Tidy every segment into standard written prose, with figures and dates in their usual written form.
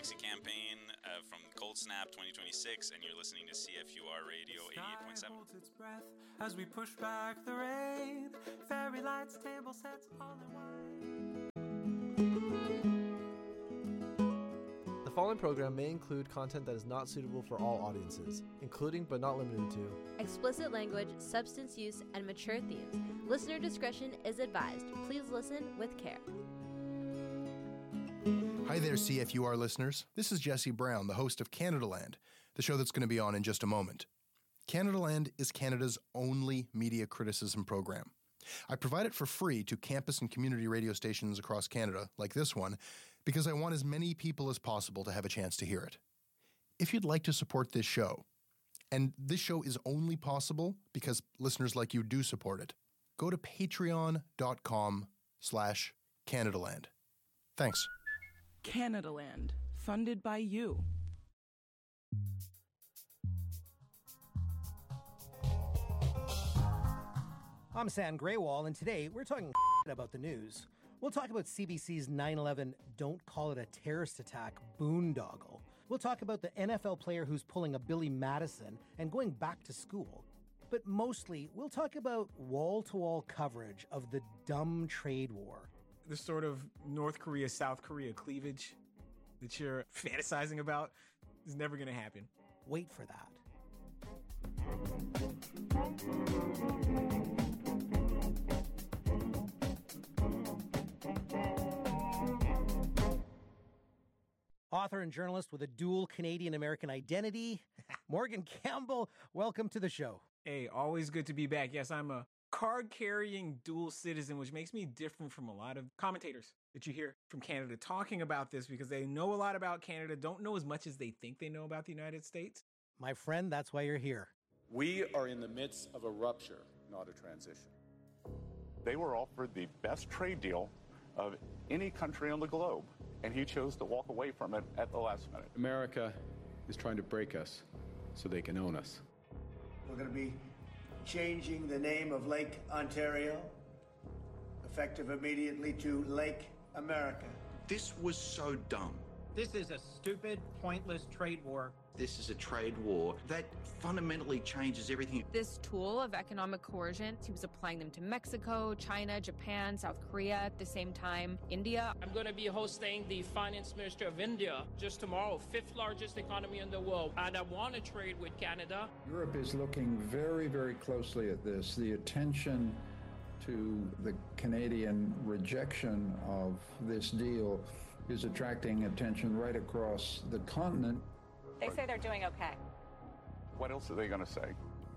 Alexi Campaign from Cold Snap 2026, and you're listening to CFUR Radio 88.7. Its breath as we push back the rain. Fairy lights, table sets, all in wine. The following program may include content that is not suitable for all audiences, including but not limited to explicit language, substance use, and mature themes. Listener discretion is advised. Please listen with care. Hi there, CFUR listeners. This is Jesse Brown, the host of Canadaland, the show that's going to be on in just a moment. Canadaland is Canada's only media criticism program. I provide it for free to campus and community radio stations across Canada, like this one, because I want as many people as possible to have a chance to hear it. If you'd like to support this show, and this show is only possible because listeners like you do support it, go to patreon.com/Canadaland. Thanks. Canadaland, funded by you. I'm Sam Graywall, and today we're talking about the news. We'll talk about CBC's 9/11 Don't Call It a Terrorist Attack boondoggle. We'll talk about the NFL player who's pulling a Billy Madison and going back to school. But mostly, we'll talk about wall-to-wall coverage of the dumb trade war. The sort of North Korea, South Korea cleavage that you're fantasizing about is never going to happen. Wait for that. Author and journalist with a dual Canadian-American identity, Morgan Campbell, welcome to the show. Hey, always good to be back. Yes, I'm a card-carrying dual citizen, which makes me different from a lot of commentators that you hear from Canada talking about this because they know a lot about Canada, don't know as much as they think they know about the United States. My friend, that's why you're here. We are in the midst of a rupture, not a transition. They were offered the best trade deal of any country on the globe, and he chose to walk away from it at the last minute. America is trying to break us so they can own us. We're going to be changing the name of Lake Ontario, effective immediately to Lake America. This was so dumb. This is a stupid, pointless trade war. This is a trade war that fundamentally changes everything. This tool of economic coercion, he was applying them to Mexico, China, Japan, South Korea at the same time, India. I'm going to be hosting the finance minister of India just tomorrow, 5th largest economy in the world, and I want to trade with Canada. Europe is looking very, very closely at this. The attention to the Canadian rejection of this deal is attracting attention right across the continent. They say they're doing okay. What else are they going to say?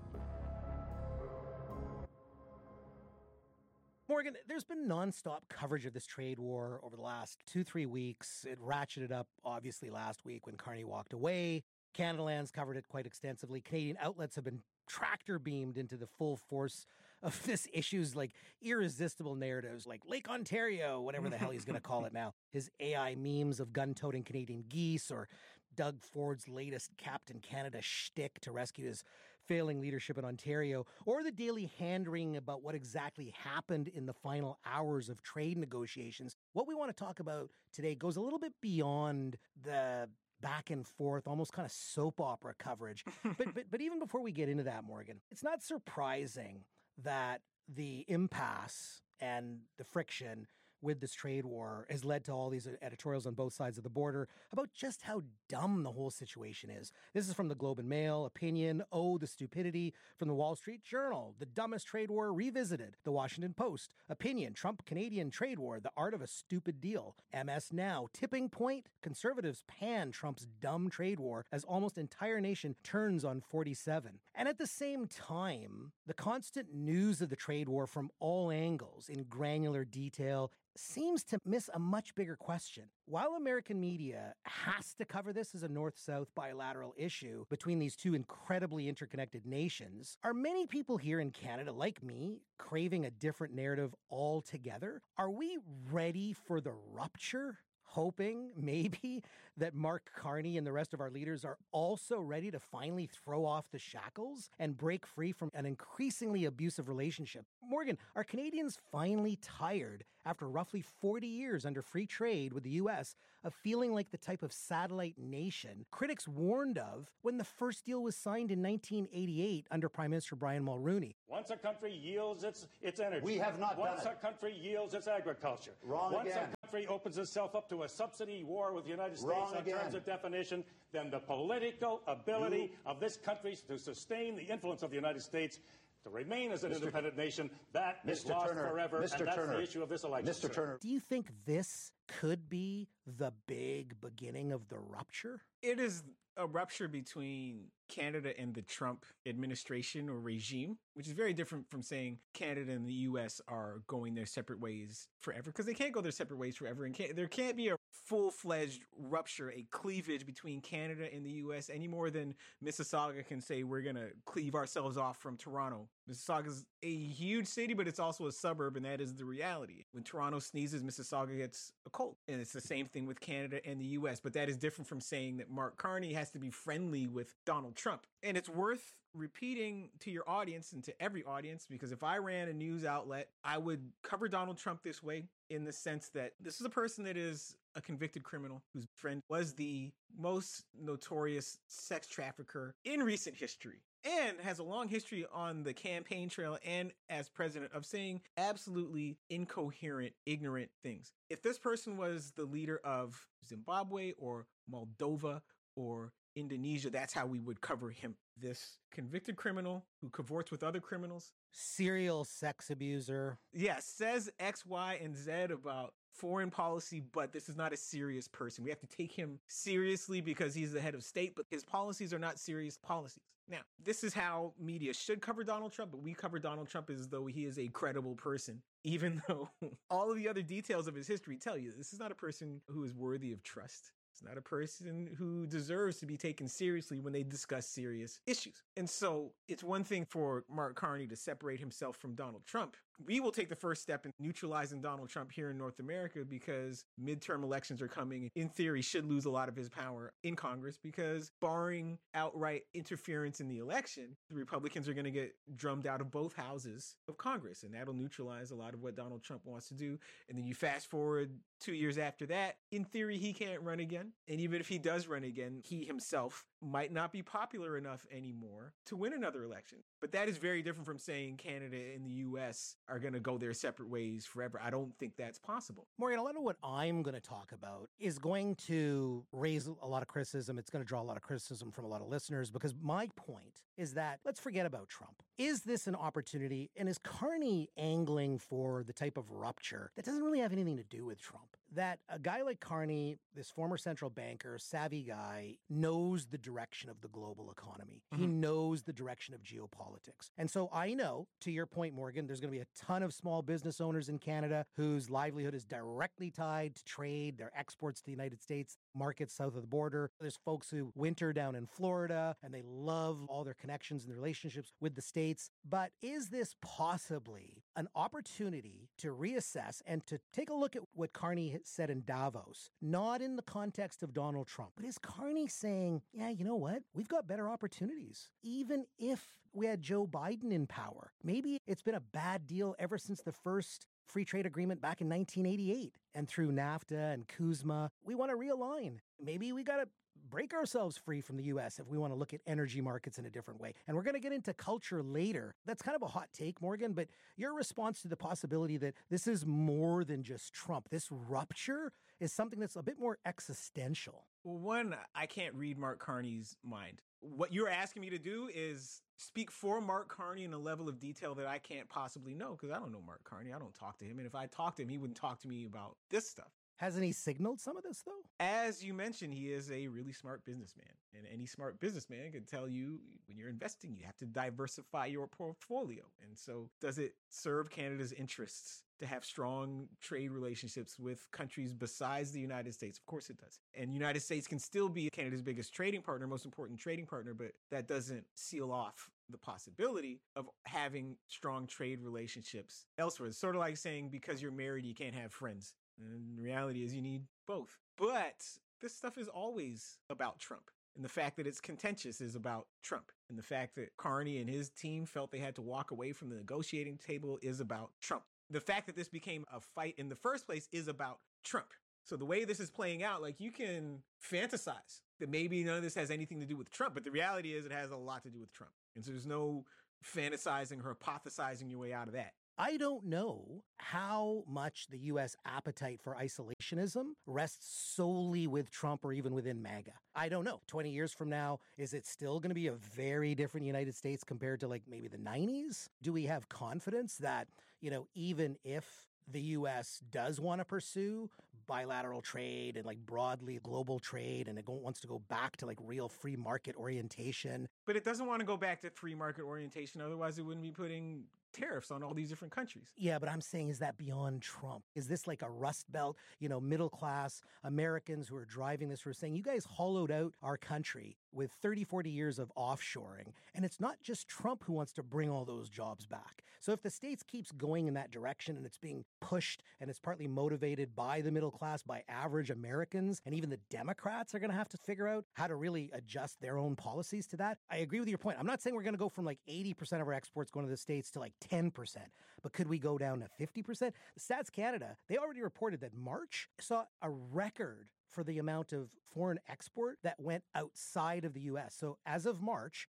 Morgan, there's been nonstop coverage of this trade war over the last 2-3 weeks. It ratcheted up, obviously, last week when Carney walked away. Canadaland's covered it quite extensively. Canadian outlets have been tractor beamed into the full force of this issue's like irresistible narratives like Lake Ontario, whatever the hell he's going to call it now. His AI memes of gun-toting Canadian geese, or Doug Ford's latest Captain Canada shtick to rescue his failing leadership in Ontario, or the daily hand-wringing about what exactly happened in the final hours of trade negotiations. What we want to talk about today goes a little bit beyond the back and forth, almost kind of soap opera coverage. But even before we get into that, Morgan, it's not surprising that the impasse and the friction with this trade war has led to all these editorials on both sides of the border about just how dumb the whole situation is. This is from the Globe and Mail, Opinion, Oh, the Stupidity, from the Wall Street Journal, The Dumbest Trade War Revisited, The Washington Post, Opinion, Trump-Canadian Trade War, The Art of a Stupid Deal, MS Now, Tipping Point, Conservatives pan Trump's dumb trade war as almost entire nation turns on 47. And at the same time, the constant news of the trade war from all angles in granular detail seems to miss a much bigger question. While American media has to cover this as a North-South bilateral issue between these two incredibly interconnected nations, are many people here in Canada, like me, craving a different narrative altogether? Are we ready for the rupture? hoping maybe that Mark Carney and the rest of our leaders are also ready to finally throw off the shackles and break free from an increasingly abusive relationship. Morgan, are Canadians finally tired, after roughly 40 years under free trade with the U.S., of feeling like the type of satellite nation critics warned of when the first deal was signed in 1988 under Prime Minister Brian Mulroney? Once a country yields its energy. We have not done it. Once a country yields its agriculture. Wrong Once again. a country opens itself up to a subsidy war with the United States Wrong in again. terms of definition, then the political ability of this country to sustain the influence of the United States to remain as an independent nation, that is lost forever, and that's the issue of this election. Mr. Turner. Do you think this could be the big beginning of the rupture? It is a rupture between Canada and the Trump administration or regime, which is very different from saying Canada and the U.S. are going their separate ways forever, because they can't go their separate ways forever. And there can't be a full-fledged rupture, a cleavage between Canada and the U.S. any more than Mississauga can say we're going to cleave ourselves off from Toronto. Mississauga is a huge city, but it's also a suburb, and that is the reality. When Toronto sneezes, Mississauga gets a cold. And it's the same thing with Canada and the U.S., but that is different from saying that Mark Carney has to be friendly with Donald Trump. And it's worth repeating to your audience and to every audience, because if I ran a news outlet, I would cover Donald Trump this way, in the sense that this is a person that is a convicted criminal whose friend was the most notorious sex trafficker in recent history, and has a long history on the campaign trail and as president of saying absolutely incoherent, ignorant things. If this person was the leader of Zimbabwe or Moldova or Indonesia, that's how we would cover him. This convicted criminal who cavorts with other criminals. Serial sex abuser. Yes, says X, Y, and Z about foreign policy, but this is not a serious person. We have to take him seriously because he's the head of state, but his policies are not serious policies. Now, this is how media should cover Donald Trump, but we cover Donald Trump as though he is a credible person, even though all of the other details of his history tell you this is not a person who is worthy of trust. It's not a person who deserves to be taken seriously when they discuss serious issues. And so it's one thing for Mark Carney to separate himself from Donald Trump. We will take the first step in neutralizing Donald Trump here in North America, because midterm elections are coming. In theory, should lose a lot of his power in Congress, because barring outright interference in the election, the Republicans are going to get drummed out of both houses of Congress, and that'll neutralize a lot of what Donald Trump wants to do. And then you fast forward 2 years after that, in theory, he can't run again. And even if he does run again, he himself might not be popular enough anymore to win another election. But that is very different from saying Canada and the U.S. are going to go their separate ways forever. I don't think that's possible. Morgan, a lot of what I'm going to talk about is going to raise a lot of criticism. It's going to draw a lot of criticism from a lot of listeners, because my point is that let's forget about Trump. Is this an opportunity? And is Carney angling for the type of rupture that doesn't really have anything to do with Trump? That a guy like Carney, this former central banker, savvy guy, knows the direction of the global economy. Mm-hmm. He knows the direction of geopolitics. And so I know, to your point, Morgan, there's going to be a ton of small business owners in Canada whose livelihood is directly tied to trade, their exports to the United States, markets south of the border. There's folks who winter down in Florida, and they love all their connections and their relationships with the States. But is this possibly an opportunity to reassess and to take a look at what Carney said in Davos, not in the context of Donald Trump, but is Carney saying, yeah, you know what? We've got better opportunities. Even if we had Joe Biden in power, maybe it's been a bad deal ever since the first free trade agreement back in 1988. And through NAFTA and CUSMA, we want to realign. Maybe we got to break ourselves free from the U.S. if we want to look at energy markets in a different way. And we're going to get into culture later. That's kind of a hot take, Morgan, but your response to the possibility that this is more than just Trump, this rupture is something that's a bit more existential. Well, one, I can't read Mark Carney's mind. What you're asking me to do is speak for Mark Carney in a level of detail that I can't possibly know, because I don't know Mark Carney. I don't talk to him. And if I talked to him, he wouldn't talk to me about this stuff. Hasn't he signaled some of this, though? As you mentioned, he is a really smart businessman. And any smart businessman can tell you when you're investing, you have to diversify your portfolio. And so does it serve Canada's interests to have strong trade relationships with countries besides the United States? Of course it does. And the United States can still be Canada's biggest trading partner, most important trading partner, but that doesn't seal off the possibility of having strong trade relationships elsewhere. It's sort of like saying because you're married, you can't have friends. And the reality is you need both. But this stuff is always about Trump. And the fact that it's contentious is about Trump. And the fact that Carney and his team felt they had to walk away from the negotiating table is about Trump. The fact that this became a fight in the first place is about Trump. So the way this is playing out, like, you can fantasize that maybe none of this has anything to do with Trump, but the reality is it has a lot to do with Trump. And so there's no fantasizing or hypothesizing your way out of that. I don't know how much the U.S. appetite for isolationism rests solely with Trump or even within MAGA. I don't know. 20 years from now, is it still going to be a very different United States compared to like maybe the 90s? Do we have confidence that, even if the U.S. does want to pursue bilateral trade and like broadly global trade, and it wants to go back to like real free market orientation? But it doesn't want to go back to free market orientation. Otherwise, it wouldn't be putting tariffs on all these different countries. Yeah, but I'm saying, is that beyond Trump? Is this like a Rust Belt, middle class Americans who are driving this, who are saying, you guys hollowed out our country with 30, 40 years of offshoring. And it's not just Trump who wants to bring all those jobs back. So if the States keeps going in that direction and it's being pushed and it's partly motivated by the middle class, by average Americans, and even the Democrats are going to have to figure out how to really adjust their own policies to that. I agree with your point. I'm not saying we're going to go from like 80% of our exports going to the States to like 10%, but could we go down to 50%? The Stats Canada, they already reported that March saw a record for the amount of foreign export that went outside of the U.S. So as of March,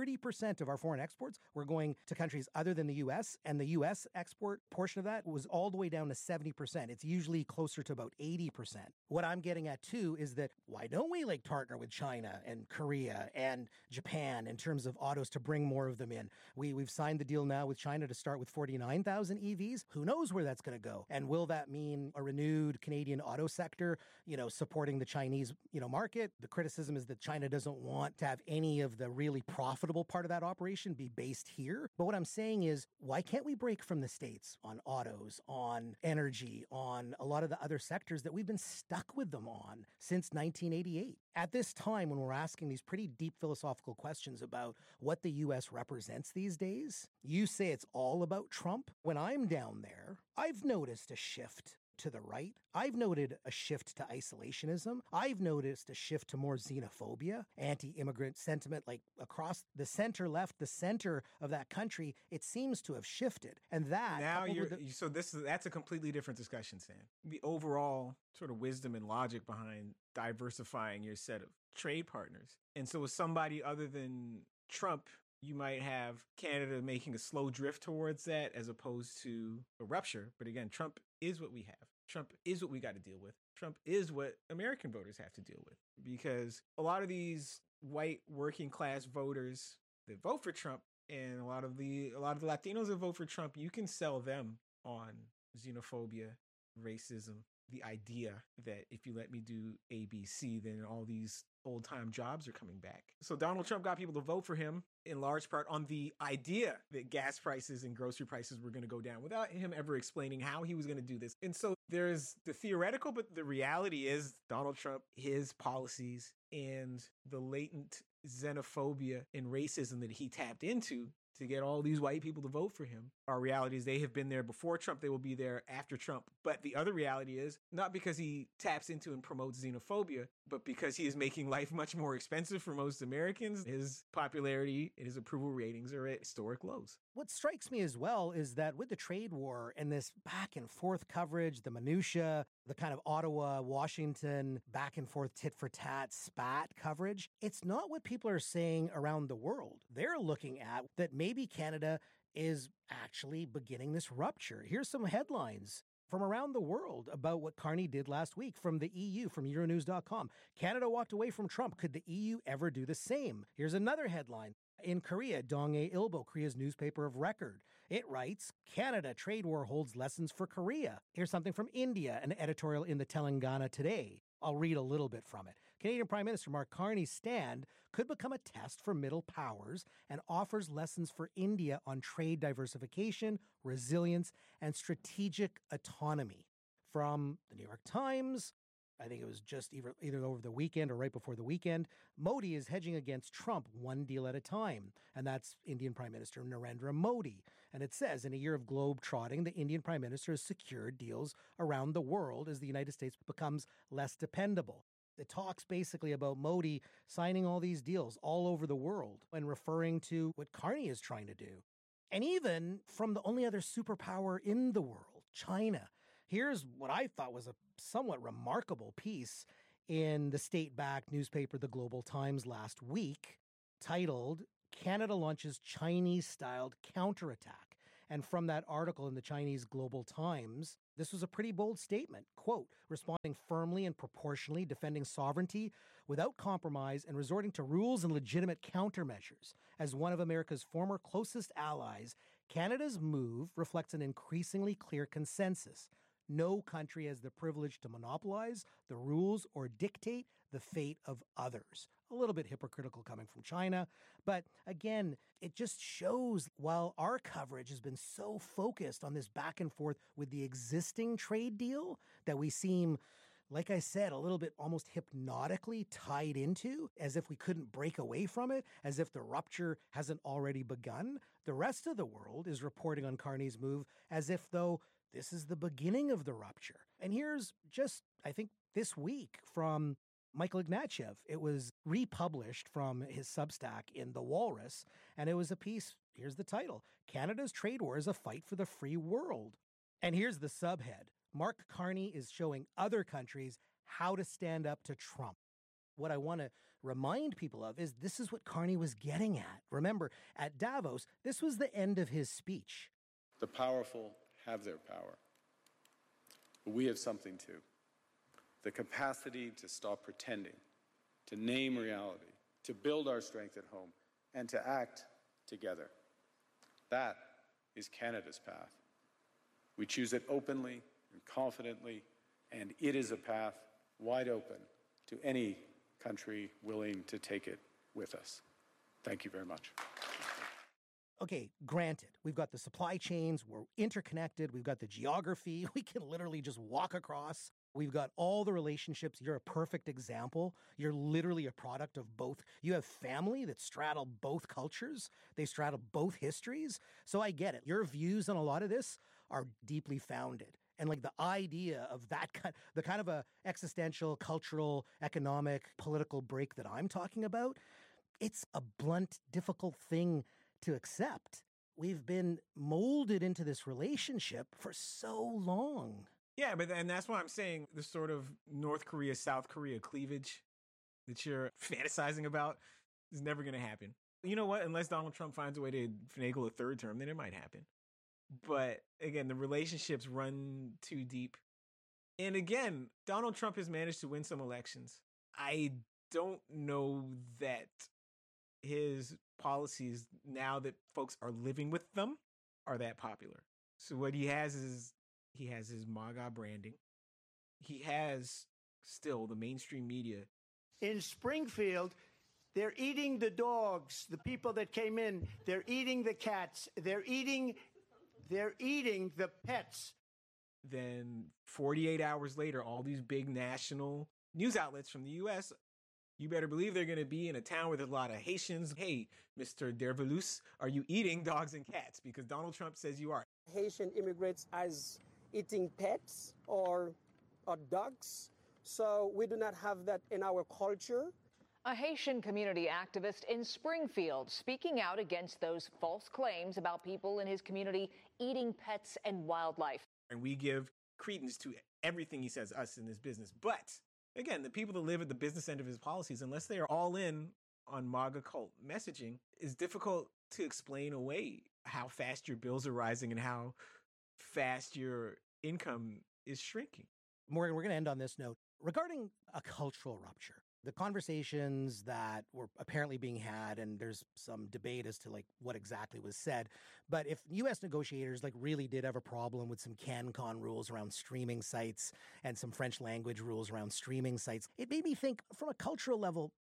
30% of our foreign exports were going to countries other than the U.S., and the U.S. export portion of that was all the way down to 70%. It's usually closer to about 80%. What I'm getting at, too, is that why don't we partner with China and Korea and Japan in terms of autos to bring more of them in? We've signed the deal now with China to start with 49,000 EVs. Who knows where that's going to go? And will that mean a renewed Canadian auto sector, supporting the Chinese, market? The criticism is that China doesn't want to have any of the really profitable part of that operation be based here. But what I'm saying is, why can't we break from the States on autos, on energy, on a lot of the other sectors that we've been stuck with them on since 1988? At this time, when we're asking these pretty deep philosophical questions about what the U.S. represents these days, you say it's all about Trump. When I'm down there, I've noticed a shift to the right. I've noted a shift to isolationism. I've noticed a shift to more xenophobia, anti-immigrant sentiment, like across the center left, the center of that country. It seems to have shifted. And that now that's a completely different discussion, Sam. The overall sort of wisdom and logic behind diversifying your set of trade partners. And so with somebody other than Trump, you might have Canada making a slow drift towards that as opposed to a rupture. But again, Trump is what we have. Trump is what we got to deal with. Trump is what American voters have to deal with, because a lot of these white working class voters that vote for Trump and a lot of the Latinos that vote for Trump, you can sell them on xenophobia, racism, the idea that if you let me do ABC, then all these old-time jobs are coming back. So Donald Trump got people to vote for him in large part on the idea that gas prices and grocery prices were going to go down without him ever explaining how he was going to do this. And so there's the theoretical, but the reality is Donald Trump, his policies, and the latent xenophobia and racism that he tapped into to get all these white people to vote for him. Our reality is they have been there before Trump, they will be there after Trump. But the other reality is not because he taps into and promotes xenophobia, but because he is making life much more expensive for most Americans. His popularity and his approval ratings are at historic lows. What strikes me as well is that with the trade war and this back and forth coverage, the minutia, the kind of Ottawa, Washington, back and forth tit for tat, spat coverage, it's not what people are saying around the world. They're looking at that maybe Canada is actually beginning this rupture. Here's some headlines from around the world about what Carney did last week from the EU, from Euronews.com. Canada walked away from Trump. Could the EU ever do the same? Here's another headline. In Korea, Donghae Ilbo, Korea's newspaper of record. It writes, Canada trade war holds lessons for Korea. Here's something from India, an editorial in the Telangana Today. I'll read a little bit from it. Canadian Prime Minister Mark Carney's stand could become a test for middle powers and offers lessons for India on trade diversification, resilience, and strategic autonomy. From the New York Times, I think it was just either over the weekend or right before the weekend, Modi is hedging against Trump one deal at a time. And that's Indian Prime Minister Narendra Modi. And it says, in a year of globe-trotting, the Indian Prime Minister has secured deals around the world as the United States becomes less dependable. It talks basically about Modi signing all these deals all over the world and referring to what Carney is trying to do. And even from the only other superpower in the world, China. Here's what I thought was a somewhat remarkable piece in the state-backed newspaper, The Global Times, last week, titled, Canada Launches Chinese-Styled Counterattack. And from that article in the Chinese Global Times, this was a pretty bold statement. Quote, responding firmly and proportionally, defending sovereignty without compromise, and resorting to rules and legitimate countermeasures. As one of America's former closest allies, Canada's move reflects an increasingly clear consensus. No country has the privilege to monopolize the rules or dictate the fate of others. A little bit hypocritical coming from China. But again, it just shows while our coverage has been so focused on this back and forth with the existing trade deal that we seem, like I said, a little bit almost hypnotically tied into, as if we couldn't break away from it, as if the rupture hasn't already begun. The rest of the world is reporting on Carney's move as if though this is the beginning of the rupture. And here's just, I think, this week from Michael Ignatieff. It was republished from his Substack in The Walrus, and it was a piece, here's the title, Canada's Trade War is a Fight for the Free World. And here's the subhead. Mark Carney is showing other countries how to stand up to Trump. What I want to remind people of is this is what Carney was getting at. Remember, at Davos, this was the end of his speech. The powerful have their power. But we have something too. The capacity to stop pretending, to name reality, to build our strength at home, and to act together. That is Canada's path. We choose it openly and confidently, and it is a path wide open to any country willing to take it with us. Thank you very much. Okay, granted, we've got the supply chains, we're interconnected, we've got the geography, we can literally just walk across. We've got all the relationships. You're a perfect example. You're literally a product of both. You have family that straddle both cultures. They straddle both histories. So I get it. Your views on a lot of this are deeply founded. And like the idea of that the kind of a existential, cultural, economic, political break that I'm talking about, it's a blunt, difficult thing to accept. We've been molded into this relationship for so long. Yeah, and that's why I'm saying the sort of North Korea, South Korea cleavage that you're fantasizing about is never going to happen. You know what? Unless Donald Trump finds a way to finagle a third term, then it might happen. But again, the relationships run too deep. And again, Donald Trump has managed to win some elections. I don't know that his policies, now that folks are living with them, are that popular. So what he has is he has his MAGA branding. He has still the mainstream media. In Springfield, they're eating the dogs, the people that came in. They're eating the cats. They're eating the pets. Then 48 hours later, all these big national news outlets from the U.S., you better believe they're going to be in a town with a lot of Haitians. Hey, Mr. Dervelus, are you eating dogs and cats? Because Donald Trump says you are. Haitian immigrants as eating pets or dogs. So we do not have that in our culture. A Haitian community activist in Springfield speaking out against those false claims about people in his community eating pets and wildlife. And we give credence to everything he says, us in this business. But again, the people that live at the business end of his policies, unless they are all in on MAGA cult messaging, is difficult to explain away how fast your bills are rising and how fast your income is shrinking. Morgan, we're going to end on this note. Regarding a cultural rupture, the conversations that were apparently being had, and there's some debate as to like what exactly was said, but if U.S. negotiators like really did have a problem with some CanCon rules around streaming sites and some French language rules around streaming sites, it made me think from a cultural level,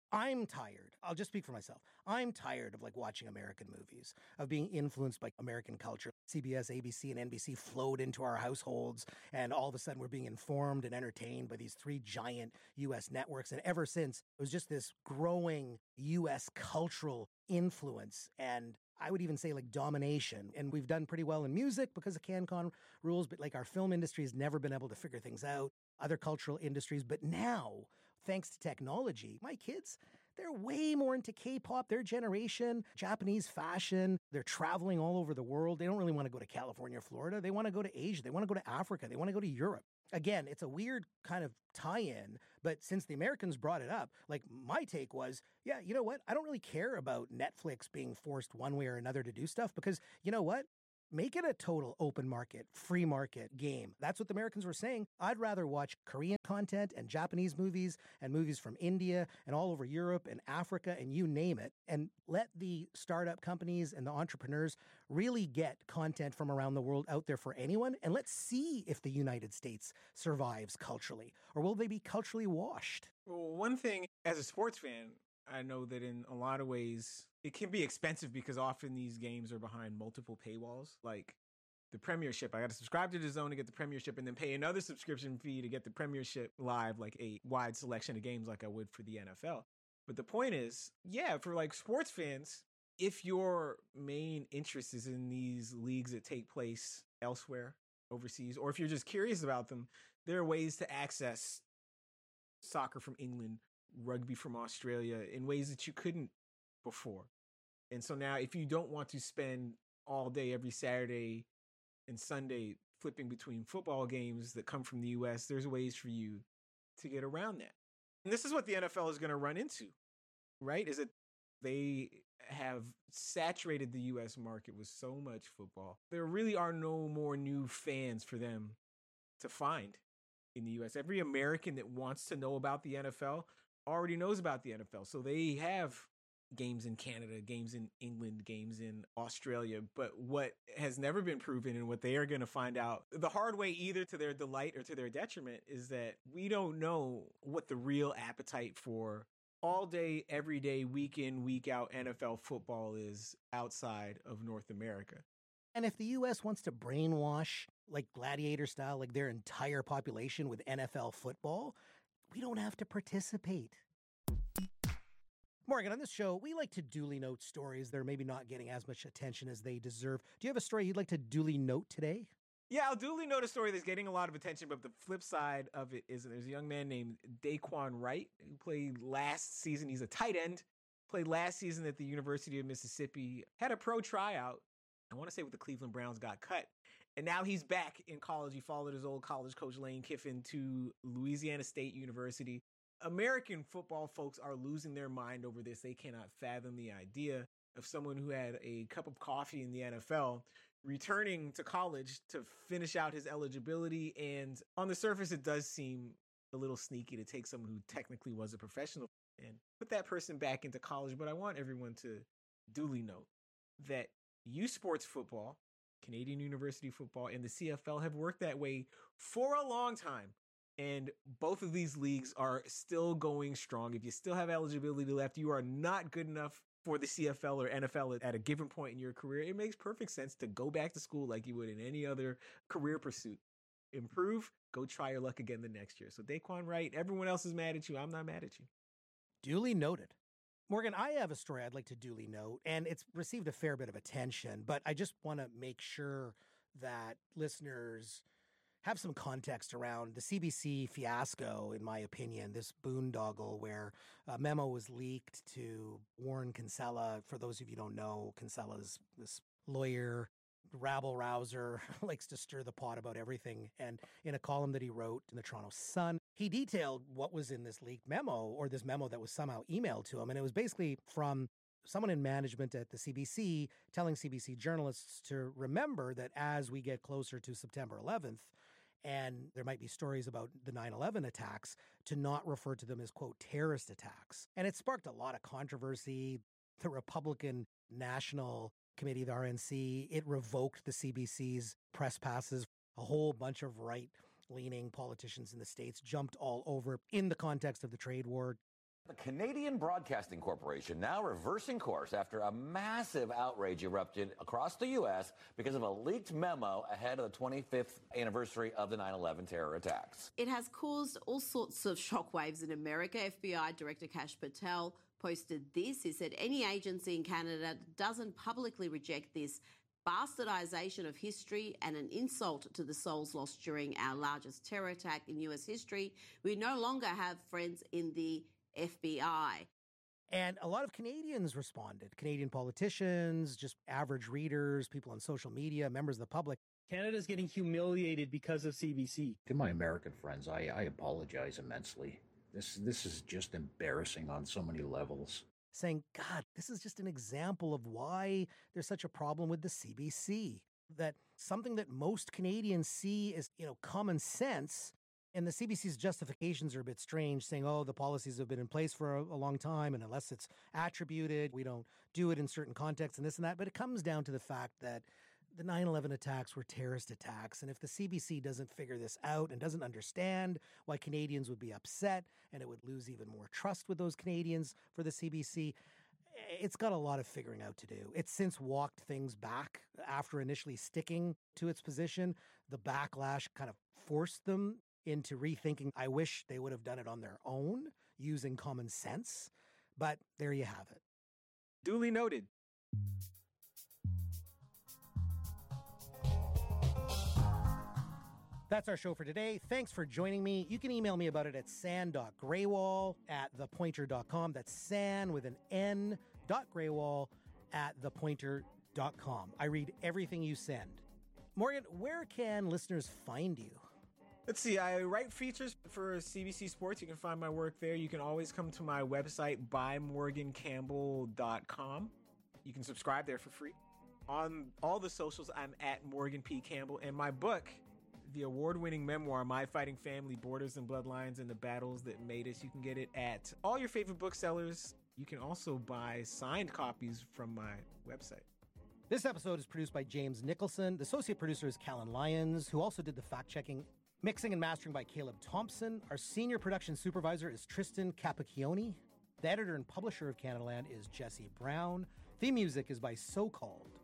I'm tired. I'll just speak for myself. I'm tired of watching American movies, of being influenced by American culture. CBS, ABC, and NBC flowed into our households, and all of a sudden we're being informed and entertained by these 3 giant U.S. networks. And ever since, it was just this growing U.S. cultural influence, and I would even say domination. And we've done pretty well in music because of CanCon rules, but our film industry has never been able to figure things out, other cultural industries. But now, thanks to technology, my kids, they're way more into K-pop, their generation, Japanese fashion. They're traveling all over the world. They don't really want to go to California or Florida. They want to go to Asia. They want to go to Africa. They want to go to Europe. Again, it's a weird kind of tie-in, but since the Americans brought it up, my take was, yeah, you know what? I don't really care about Netflix being forced one way or another to do stuff because, you know what? Make it a total open market, free market game. That's what the Americans were saying. I'd rather watch Korean content and Japanese movies and movies from India and all over Europe and Africa and you name it, and let the startup companies and the entrepreneurs really get content from around the world out there for anyone. And let's see if the United States survives culturally, or will they be culturally washed? Well, one thing as a sports fan, I know that in a lot of ways, it can be expensive because often these games are behind multiple paywalls. Like the Premiership, I got to subscribe to DAZN to get the Premiership and then pay another subscription fee to get the Premiership live, like a wide selection of games like I would for the NFL. But the point is, yeah, for sports fans, if your main interest is in these leagues that take place elsewhere, overseas, or if you're just curious about them, there are ways to access soccer from England, rugby from Australia in ways that you couldn't before. And so now if you don't want to spend all day every Saturday and Sunday flipping between football games that come from the US, there's ways for you to get around that. And this is what the NFL is going to run into, right? Is that they have saturated the US market with so much football. There really are no more new fans for them to find in the US. Every American that wants to know about the NFL already knows about the NFL. So they have games in Canada, games in England, games in Australia. But what has never been proven and what they are going to find out the hard way, either to their delight or to their detriment, is that we don't know what the real appetite for all day, every day, week in, week out NFL football is outside of North America. And if the U.S. wants to brainwash, gladiator style, their entire population with NFL football, we don't have to participate. Morgan, on this show, we like to duly note stories that are maybe not getting as much attention as they deserve. Do you have a story you'd like to duly note today? Yeah, I'll duly note a story that's getting a lot of attention, but the flip side of it is there's a young man named Daquan Wright who played last season. He's a tight end, played last season at the University of Mississippi, had a pro tryout. I want to say with the Cleveland Browns, got cut. And now he's back in college. He followed his old college coach, Lane Kiffin, to Louisiana State University. American football folks are losing their mind over this. They cannot fathom the idea of someone who had a cup of coffee in the NFL returning to college to finish out his eligibility. And on the surface, it does seem a little sneaky to take someone who technically was a professional and put that person back into college. But I want everyone to duly note that U Sports football, Canadian University football, and the CFL have worked that way for a long time. And both of these leagues are still going strong. If you still have eligibility left, you are not good enough for the CFL or NFL at a given point in your career. It makes perfect sense to go back to school like you would in any other career pursuit. Improve, go try your luck again the next year. So Daquan Wright, everyone else is mad at you. I'm not mad at you. Duly noted. Morgan, I have a story I'd like to duly note, and it's received a fair bit of attention, but I just want to make sure that listeners have some context around the CBC fiasco, in my opinion, this boondoggle where a memo was leaked to Warren Kinsella. For those of you who don't know, Kinsella's this lawyer, rabble-rouser, likes to stir the pot about everything. And in a column that he wrote in the Toronto Sun, he detailed what was in this leaked memo, or this memo that was somehow emailed to him. And it was basically from someone in management at the CBC telling CBC journalists to remember that as we get closer to September 11th, and there might be stories about the 9/11 attacks, to not refer to them as, quote, terrorist attacks. And it sparked a lot of controversy. The Republican National Committee, the RNC, it revoked the CBC's press passes. A whole bunch of right-leaning politicians in the States jumped all over in the context of the trade war. The Canadian Broadcasting Corporation now reversing course after a massive outrage erupted across the U.S. because of a leaked memo ahead of the 25th anniversary of the 9/11 terror attacks. It has caused all sorts of shockwaves in America. FBI Director Kash Patel posted this. He said any agency in Canada doesn't publicly reject this bastardization of history and an insult to the souls lost during our largest terror attack in U.S. history. We no longer have friends in the FBI. And a lot of Canadians responded. Canadian politicians, just average readers, people on social media, members of the public. Canada's getting humiliated because of CBC. To my American friends, I apologize immensely. This is just embarrassing on so many levels. Saying, God, this is just an example of why there's such a problem with the CBC. That something that most Canadians see as, common sense. And the CBC's justifications are a bit strange, saying, the policies have been in place for a long time, and unless it's attributed, we don't do it in certain contexts and this and that. But it comes down to the fact that the 9/11 attacks were terrorist attacks. And if the CBC doesn't figure this out and doesn't understand why Canadians would be upset and it would lose even more trust with those Canadians for the CBC, it's got a lot of figuring out to do. It's since walked things back after initially sticking to its position. The backlash kind of forced them into rethinking. I wish they would have done it on their own, using common sense. But there you have it. Duly noted. That's our show for today. Thanks for joining me. You can email me about it at san.graywall@thepointer.com. That's san with an n.graywall@thepointer.com. I read everything you send. Morgan, where can listeners find you? Let's see, I write features for CBC Sports. You can find my work there. You can always come to my website, bymorgancampbell.com. You can subscribe there for free. On all the socials, I'm at Morgan P. Campbell. And my book, the award-winning memoir, My Fighting Family, Borders and Bloodlines and the Battles That Made Us, you can get it at all your favorite booksellers. You can also buy signed copies from my website. This episode is produced by James Nicholson. The associate producer is Callan Lyons, who also did the fact-checking. Mixing and mastering by Caleb Thompson. Our senior production supervisor is Tristan Capacchione. The editor and publisher of Canadaland is Jesse Brown. Theme music is by So Called.